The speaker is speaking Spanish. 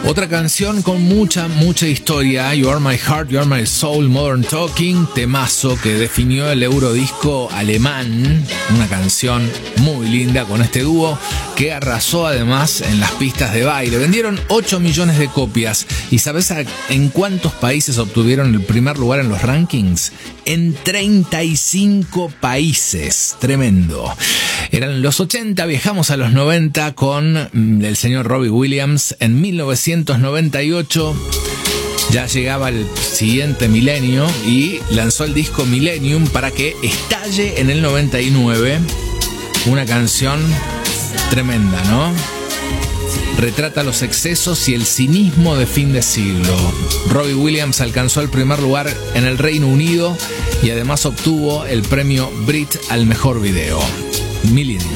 Otra canción con mucha historia, You Are My Heart, You Are My Soul, Modern Talking, temazo que definió el eurodisco alemán. Una canción muy linda con este dúo que arrasó además en las pistas de baile. Vendieron 8 millones de copias. ¿Y sabes en cuántos países obtuvieron el primer lugar en los rankings? En 35 países. Tremendo. Eran los 80, viajamos a los 90 con el señor Robbie Williams. En 1998 ya llegaba el siguiente milenio y lanzó el disco Millennium para que estalle en el 99. Una canción tremenda, ¿no? Retrata los excesos y el cinismo de fin de siglo. Robbie Williams alcanzó el primer lugar en el Reino Unido y además obtuvo el premio Brit al mejor video. Millennium.